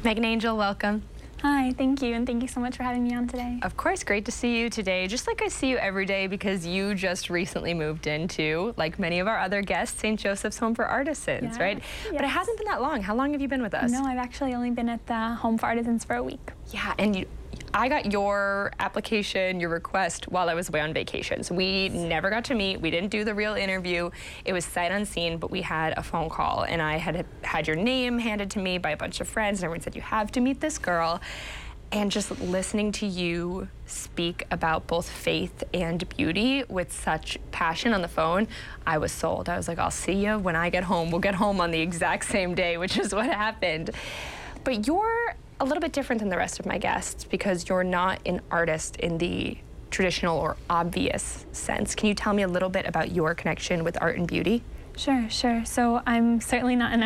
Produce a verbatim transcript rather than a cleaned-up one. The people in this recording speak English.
Megan Angel, welcome. Hi, thank you, and thank you so much for having me on today. Of course, great to see you today, just like I see you every day because you just recently moved into, like many of our other guests, Saint Joseph's Home for Artisans, Yeah, right? yes. But it hasn't been that long. How long have you been with us? No, I've actually only been at the Home for Artisans for a week. Yeah, and you, I got your application, your request while I was away on vacation. So we never got to meet. We didn't do the real interview. It was sight unseen, but we had a phone call, and I had had your name handed to me by a bunch of friends, and everyone said, you have to meet this girl. And just listening to you speak about both faith and beauty with such passion on the phone, I was sold. I was like, I'll see you when I get home. We'll get home on the exact same day, which is what happened. But you're a little bit different than the rest of my guests because you're not an artist in the traditional or obvious sense. Can you tell me a little bit about your connection with art and beauty? Sure, sure. So I'm certainly not an